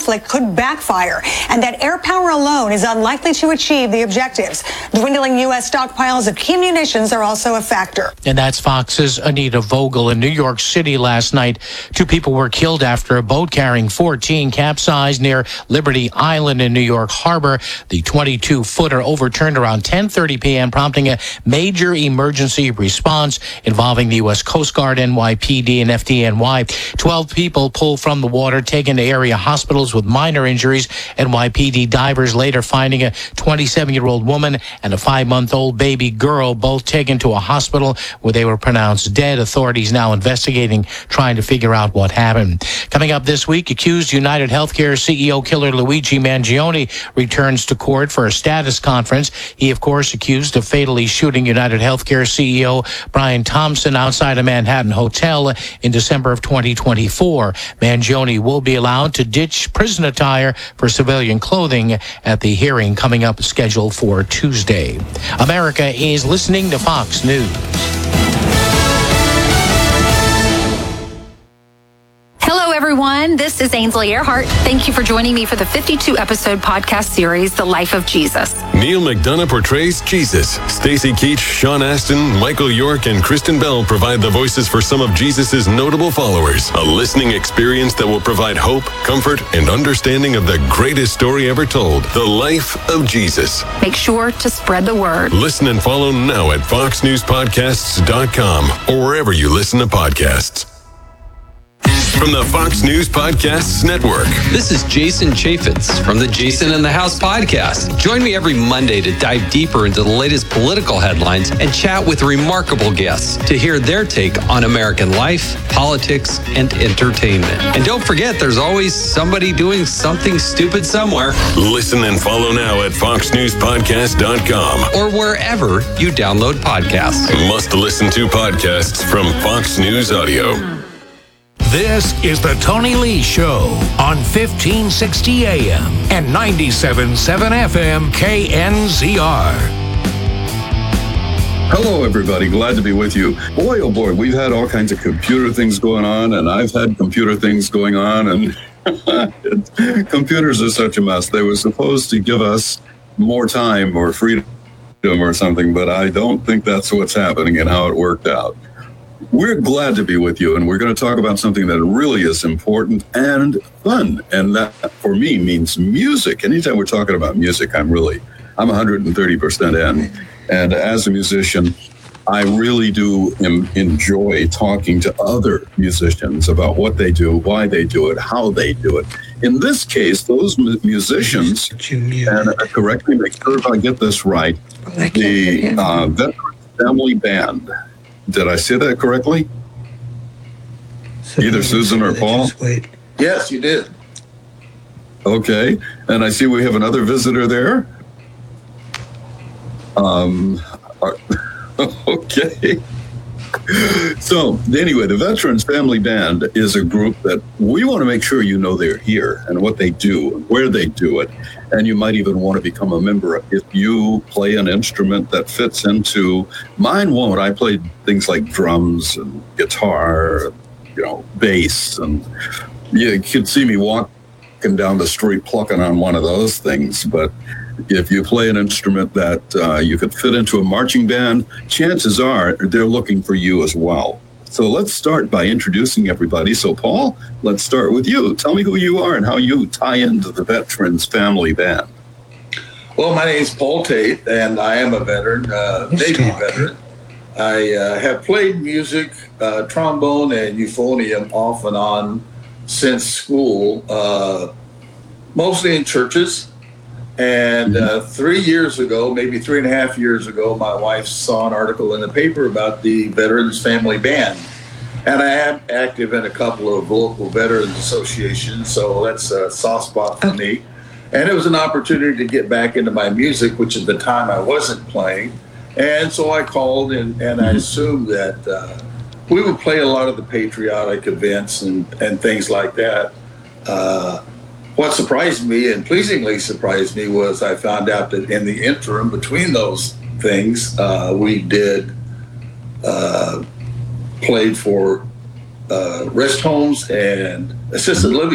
conflict could backfire and that air power alone is unlikely to achieve the objectives. Dwindling U.S. stockpiles of key munitions are also a factor. And that's Fox's Anita Vogel. In New York City last night, 2 people were killed after a boat carrying 14 capsized near Liberty Island in New York Harbor. The 22-footer overturned around 10:30 p.m., prompting a major emergency response involving the U.S. Coast Guard, NYPD, and FDNY. 12 people pulled from the water, taken to area hospitals with minor injuries. NYPD divers later finding a 27-year-old woman and a 5-month-old baby girl, both taken to a hospital where they were pronounced dead. Authorities now investigating, trying to figure out what happened. Coming up this week, accused United Healthcare CEO killer Luigi Mangione returns to court for a status conference. He, of course, accused of fatally shooting United Healthcare CEO Brian Thompson outside a Manhattan hotel in December of 2024. Mangione will be allowed to ditch prison attire for civilian clothing at the hearing coming up, scheduled for Tuesday. America is listening to Fox News. Hello, everyone. This is Ainsley Earhart. Thank you for joining me for the 52-episode podcast series, The Life of Jesus. Neil McDonough portrays Jesus. Stacy Keach, Sean Astin, Michael York, and Kristen Bell provide the voices for some of Jesus' notable followers. A listening experience that will provide hope, comfort, and understanding of the greatest story ever told, The Life of Jesus. Make sure to spread the word. Listen and follow now at foxnewspodcasts.com or wherever you listen to podcasts. From the Fox News Podcasts Network. This is Jason Chaffetz from the Jason in the House podcast. Join me every Monday to dive deeper into the latest political headlines and chat with remarkable guests to hear their take on American life, politics, and entertainment. And don't forget, there's always somebody doing something stupid somewhere. Listen and follow now at foxnewspodcast.com or wherever you download podcasts. Must listen to podcasts from Fox News Audio. This is the Tony Lee Show on 1560 AM and 97.7 FM KNZR. Hello, everybody. Glad to be with you. Boy, oh boy, we've had all kinds of computer things going on, and I've had computer things going on, and computers are such a mess. They were supposed to give us more time or freedom or something, but I don't think that's what's happening and how it worked out. We're glad to be with you, and we're going to talk about something that really is important and fun, and that for me means music. Anytime we're talking about music, I'm 130% in, and as a musician, I really do enjoy talking to other musicians about what they do, why they do it, how they do it. In this case, those musicians, and correctly, make sure if I get this right, the Veterans Family Band. Did I say that correctly? Either Susan or Paul? Yes, you did. Okay. And I see we have another visitor there. Okay. So anyway, the Veterans Family Band is a group that we want to make sure you know they're here and what they do and where they do it. And you might even want to become a member if you play an instrument that fits into, mine won't. I played things like drums and guitar, bass, and you could see me walking down the street plucking on one of those things. But if you play an instrument that you could fit into a marching band, chances are they're looking for you as well. So let's start by introducing everybody. So, Paul, let's start with you. Tell me who you are and how you tie into the Veterans Family Band. Well, my name is Paul Tate, and I am a veteran, Navy veteran. I have played music, trombone and euphonium off and on since school, mostly in churches. And 3 years ago, maybe 3.5 years ago, my wife saw an article in the paper about the Veterans Family Band. And I am active in a couple of local veterans associations, so that's a soft spot for me. And it was an opportunity to get back into my music, which at the time I wasn't playing. And so I called, and I assumed that we would play a lot of the patriotic events and things like that. What surprised me and pleasingly surprised me was I found out that in the interim between those things, we did played for rest homes and assisted living